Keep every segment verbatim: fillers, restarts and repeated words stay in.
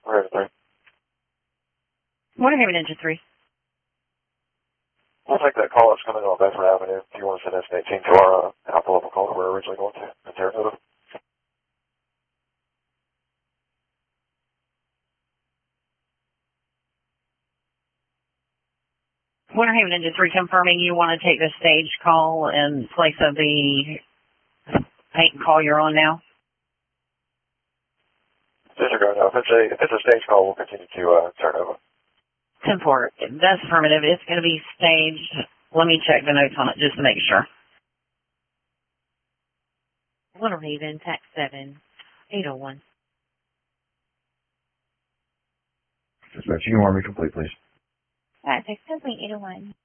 We're at three. Morning, Haven Engine three. We'll take that call that's coming on Bedford Avenue. If you want to send S eighteen to our uh, Apple level call that we're originally going to in Sarasota. Morning, Haven Engine three, confirming you want to take the stage call in place of the paint call you're on now. Disregard now. If it's a if it's a stage call, we'll continue to uh, turn over. ten four. That's affirmative. It's going to be staged. Let me check the notes on it just to make sure. Little Haven, tax seven, eight oh one. Dispatch, you can warn me complete, please. Uh, tax seven, eight oh one.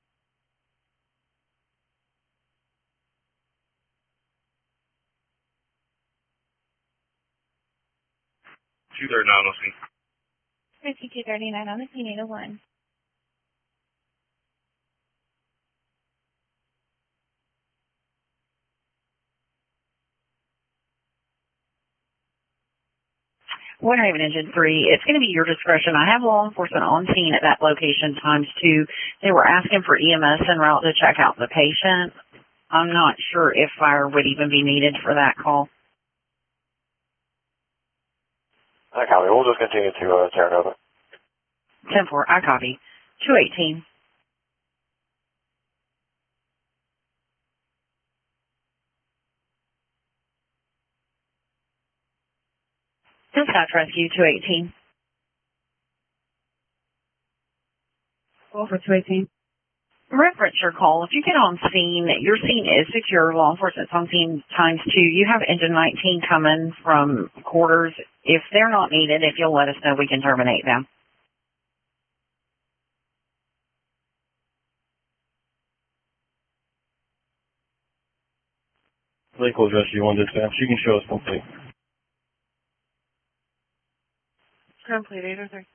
two thirty-nine on the scene. fifty-two thirty-nine on the scene, eight oh one. Morning, Haven Engine three. It's going to be your discretion. I have law enforcement on scene at that location times two. They were asking for E M S en route to check out the patient. I'm not sure if fire would even be needed for that call. I copy. We'll just continue to uh, turn over. ten four, I copy. two eighteen. Dispatch Rescue two eighteen. Call for two eighteen. Reference your call. If you get on scene, your scene is secure. Law enforcement's on scene times two. You have engine nineteen coming from quarters. If they're not needed, if you'll let us know, we can terminate them. Lakewood Rescue one dispatch. You can show us complete. Complete, eight oh three.